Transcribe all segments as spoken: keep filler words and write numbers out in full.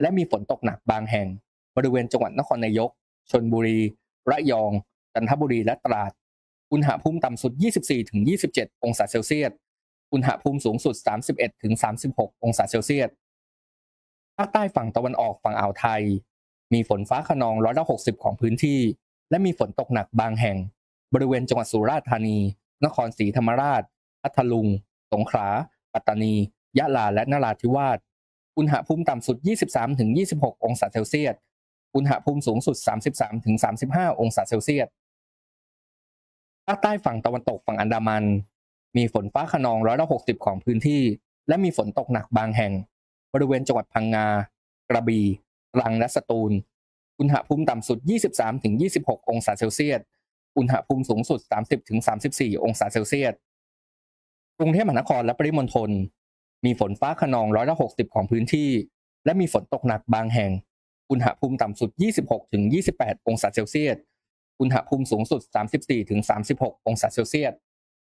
และมีฝนตกหนักบางแห่งบริเวณจังหวัดนครนายกชลบุรีระยองจันทบุรีและตราดอุณหภูมิต่ำสุด ยี่สิบสี่ถึงยี่สิบเจ็ด องศาเซลเซียสอุณหภูมิสูงสุด สามสิบเอ็ดถึงสามสิบหก องศาเซลเซียสภาคใต้ฝั่งตะวันออกฝั่งอ่าวไทยมีฝนฟ้าคะนองร้อยละหกสิบของพื้นที่และมีฝนตกหนักบางแห่งบริเวณจังหวัดสุราษฎร์ธานีนครศรีธรรมราชพัทลุงสงขลาปัตตานียะลาและนราธิวาสอุณหภูมิต่ำสุด ยี่สิบสามถึงยี่สิบหก องศาเซลเซียสอุณหภูมิสูงสุด สามสิบสามถึงสามสิบห้า องศาเซลเซียสภาคใต้ฝั่งตะวันตกฝั่งอันดามันมีฝนฟ้าคะนองร้อยละหกสิบของพื้นที่และมีฝนตกหนักบางแห่งบริเวณจังหวัดพังงากระบี่ตรังและสตูลอุณหภูมิต่ำสุด ยี่สิบสามถึงยี่สิบหก องศาเซลเซียสอุณหภูมิสูงสุด สามสิบถึงสามสิบสี่ องศาเซลเซียสกรุงเทพมหานครและปริมณฑลมีฝนฟ้าคะนองร้อยละหกสิบของพื้นที่และมีฝนตกหนักบางแห่งอุณหภูมิต่ำสุด ยี่สิบหกถึงยี่สิบแปด องศาเซลเซียสอุณหภูมิสูงสุด สามสิบสี่ถึงสามสิบหก องศาเซลเซียส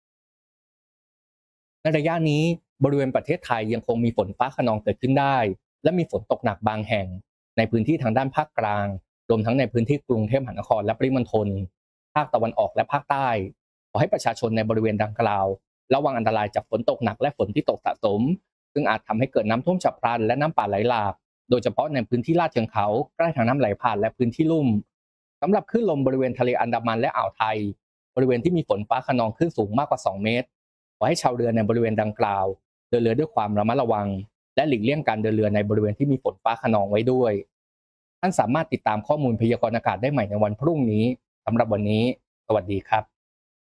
ในระยะนี้บริเวณประเทศไทยยังคงมีฝนฟ้าคะนองเกิดขึ้นได้และมีฝนตกหนักบางแห่งในพื้นที่ทางด้านภาคกลางรวมทั้งในพื้นที่กรุงเทพมหานครและปริมณฑลภาคตะวันออกและภาคใต้ขอให้ประชาชนในบริเวณดังกล่าวระวังอันตรายจากฝนตกหนักและฝนที่ตกสะสมซึ่งอาจทำให้เกิดน้ำท่วมฉับพลันและน้ำป่าไหลหลากโดยเฉพาะในพื้นที่ลาดเชิงเขาใกล้ทางน้ำไหลผ่านและพื้นที่ลุ่มสำหรับคลื่นลมบริเวณทะเลอันดามันและอ่าวไทยบริเวณที่มีฝนฟ้าคะนองคลื่นสูงมากกว่าสองเมตรขอให้ชาวเรือในบริเวณดังกล่าวเดินเรือด้วยความระมัดระวังและหลีกเลี่ยงการเดินเรือในบริเวณที่มีฝนฟ้าคะนองไว้ด้วยท่านสามารถติดตามข้อมูลพยากรณ์อากาศได้ใหม่ในวันพรุ่งนี้สำหรับวันนี้สวัสดีครับ